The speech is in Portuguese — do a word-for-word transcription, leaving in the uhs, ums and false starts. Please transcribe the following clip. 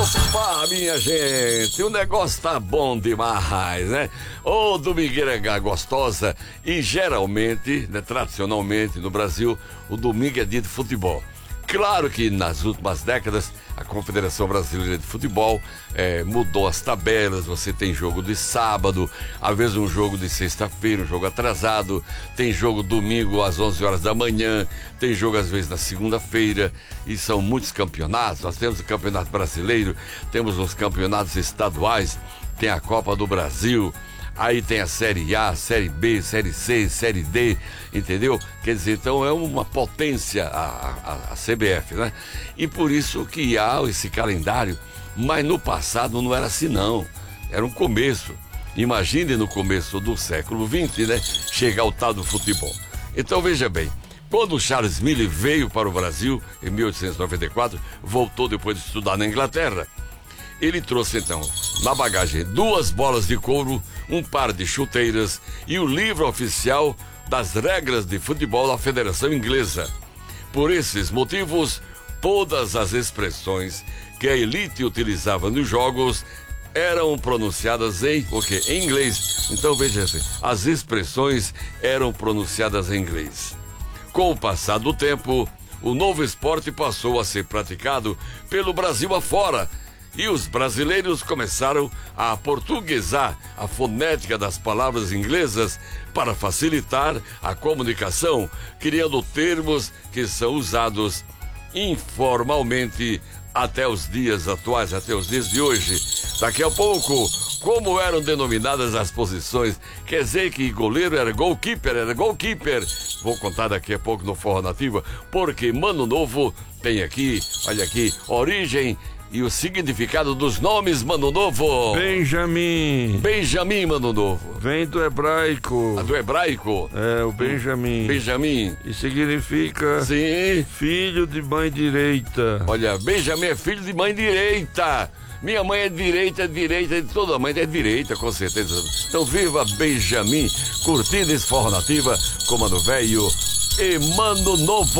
Opa, minha gente, o negócio tá bom demais, né? Ô, domingueira gostosa. E geralmente, né, tradicionalmente no Brasil, o domingo é dia de futebol. Claro que nas últimas décadas a Confederação Brasileira de Futebol é, mudou as tabelas. Você tem jogo de sábado, às vezes um jogo de sexta-feira, um jogo atrasado, tem jogo domingo às onze horas da manhã, tem jogo às vezes na segunda-feira, e são muitos campeonatos. Nós temos o Campeonato Brasileiro, temos os campeonatos estaduais, tem a Copa do Brasil. Aí tem a Série A, Série B, Série C, Série D, entendeu? Quer dizer, então é uma potência a, a, a C B F, né? E por isso que há esse calendário, mas no passado não era assim não, era um começo. Imagine no começo do século vinte, né? Chegar ao tal do futebol. Então veja bem, quando o Charles Miller veio para o Brasil, em mil oitocentos e noventa e quatro, voltou depois de estudar na Inglaterra, ele trouxe então, na bagagem, duas bolas de couro, um par de chuteiras e o livro oficial das regras de futebol da Federação Inglesa. Por esses motivos, todas as expressões que a elite utilizava nos jogos eram pronunciadas em o quê? Em inglês. Então veja assim, as expressões eram pronunciadas em inglês. Com o passar do tempo, o novo esporte passou a ser praticado pelo Brasil afora, e os brasileiros começaram a portuguesar a fonética das palavras inglesas para facilitar a comunicação, criando termos que são usados informalmente até os dias atuais, até os dias de hoje. Daqui a pouco, como eram denominadas as posições, quer dizer que goleiro era goalkeeper, era goalkeeper. Vou contar daqui a pouco no Forró Nativa, porque Mano Novo tem aqui, olha aqui, origem e o significado dos nomes, Mano Novo. Benjamin. Benjamin, Mano Novo. Vem do hebraico. Ah, do hebraico? É, o Benjamin. Benjamin. E significa... Sim. Filho de mãe direita. Olha, Benjamin é filho de mãe direita. Minha mãe é direita, direita, toda mãe é direita, com certeza. Então viva Benjamin, curtindo esse Forró Nativa com Mano Velho e Mano Novo.